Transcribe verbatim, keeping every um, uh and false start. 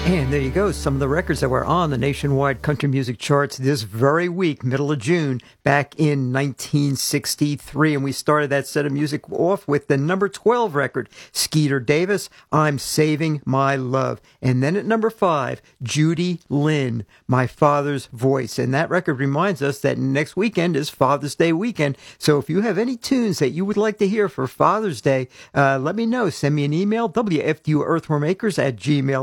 And there you go, some of the records that were on the nationwide country music charts this very week, middle of June, back in nineteen sixty-three. And we started that set of music off with the number twelve record, Skeeter Davis, I'm Saving My Love. And then at number five, Judy Lynn, My Father's Voice. And that record reminds us that next weekend is Father's Day weekend. So if you have any tunes that you would like to hear for Father's Day, uh, let me know. Send me an email, W F D U Earthworm Acres at gmail